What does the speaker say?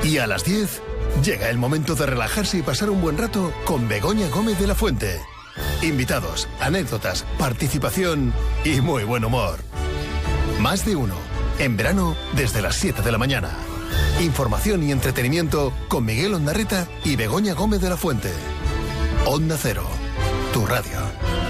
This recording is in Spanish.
Y a las 10 llega el momento de relajarse y pasar un buen rato con Begoña Gómez de la Fuente. Invitados, anécdotas, participación y muy buen humor. Más de uno. En verano, desde las 7 de la mañana. Información y entretenimiento con Miguel Ondarreta y Begoña Gómez de la Fuente. Onda Cero, tu radio.